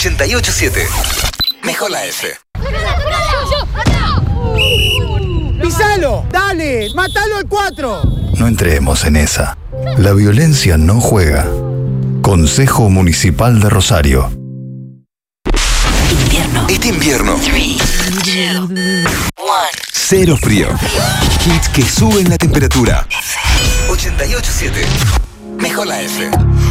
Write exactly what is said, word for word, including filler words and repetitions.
ochenta y ocho siete. Mejor la F. ¡Pisalo! ¡Dale! ¡Mátalo al cuatro! No entremos en esa. La violencia no juega. Consejo Municipal de Rosario. Invierno. Este invierno. Cero frío. Hits que suben la temperatura. ochenta y ocho siete. Mejor la F.